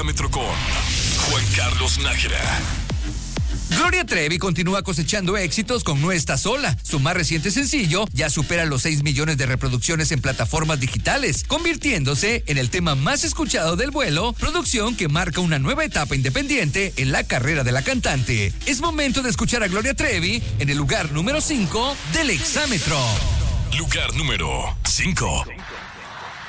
Metro con Juan Carlos Nájera. Gloria Trevi continúa cosechando éxitos con No Estás Sola. Su más reciente sencillo ya supera los 6 millones de reproducciones en plataformas digitales, convirtiéndose en el tema más escuchado del vuelo, producción que marca una nueva etapa independiente en la carrera de la cantante. Es momento de escuchar a Gloria Trevi en el lugar número 5 del Exámetro. Lugar número 5.